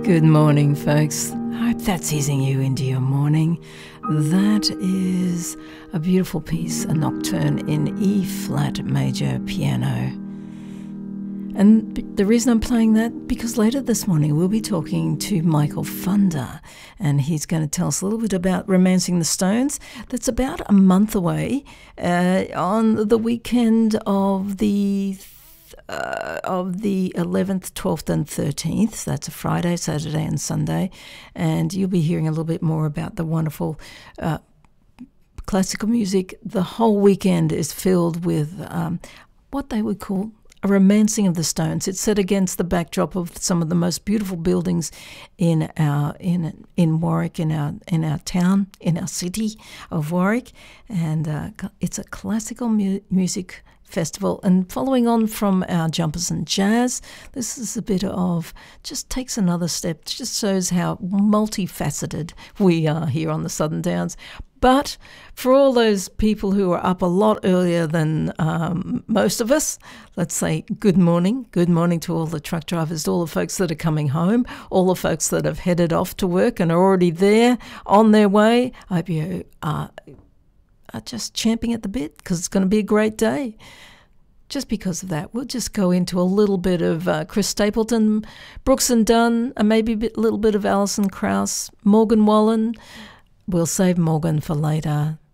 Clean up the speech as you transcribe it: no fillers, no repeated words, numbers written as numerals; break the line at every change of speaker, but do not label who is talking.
Good morning, folks. I hope that's easing you into your morning. That is a beautiful piece, a nocturne in E-flat major piano. And the reason I'm playing that, because later this morning we'll be talking to Michael Funder, and he's going to tell us a little bit about Romancing the Stones. That's about a month away, on the weekend of the 11th, 12th and 13th. That's a Friday, Saturday and Sunday. And you'll be hearing a little bit more about the wonderful classical music. The whole weekend is filled with what they would call a romancing of the Stones. It's set against the backdrop of some of the most beautiful buildings in Warwick, in our town, in our city of Warwick. And it's a classical music festival. And following on from our Jumpers and Jazz, this is a bit of, just takes another step, just shows how multifaceted we are here on the Southern Downs. But for all those people who are up a lot earlier than most of us, let's say good morning. Good morning to all the truck drivers, to all the folks that are coming home, all the folks that have headed off to work and are already there on their way. I hope you are just champing at the bit, because it's going to be a great day. Just because of that, we'll just go into a little bit of Chris Stapleton, Brooks and Dunn, and maybe a little bit of Alison Krauss, Morgan Wallen. We'll save Morgan for later.